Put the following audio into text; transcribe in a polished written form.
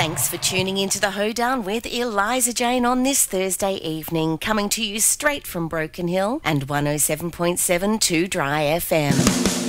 Thanks for tuning into the Hoedown with Eliza Jane on this Thursday evening, coming to you straight from Broken Hill and 107.7 2 Dry FM.